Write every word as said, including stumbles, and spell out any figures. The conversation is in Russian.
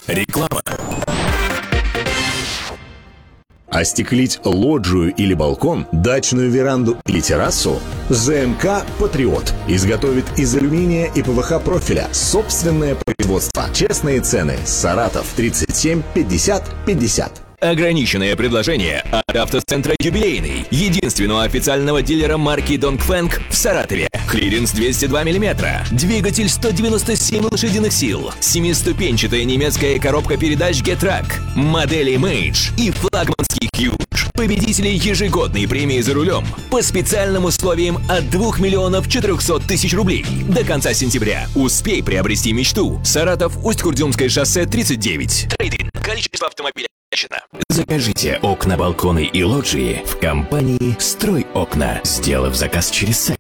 Реклама. Остеклить лоджию или балкон, дачную веранду или террасу? ЗМК «Патриот» изготовит из алюминия и ПВХ профиля собственное производство. Честные цены. Саратов, тридцать семь пятьдесят пятьдесят. Ограниченное предложение от автоцентра «Юбилейный», единственного официального дилера марки Донгфэнг в Саратове. Клиренс двести два миллиметра, двигатель сто девяносто семь лошадиных сил, семиступенчатая немецкая коробка передач Getrack, модели Mage и флагманский Huge. Победители ежегодной премии за рулем по специальным условиям от двух миллионов четырехсот тысяч рублей. До конца сентября успей приобрести мечту. Саратов, Усть-Курдюмское шоссе, тридцать девять. Трейд-ин. Количество автомобилей. Закажите окна, балконы и лоджии в компании «Строй окна», сделав заказ через сайт.